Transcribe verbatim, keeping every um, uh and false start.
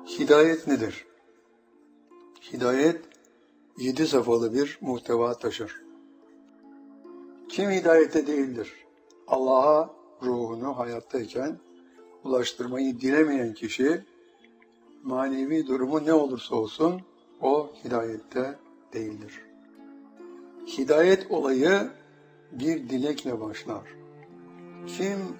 Hidayet nedir? Hidayet, yedi safhalı bir muhteva taşır. Kim hidayette değildir? Allah'a ruhunu hayattayken ulaştırmayı dilemeyen kişi, manevi durumu ne olursa olsun, o hidayette değildir. Hidayet olayı bir dilekle başlar. Kim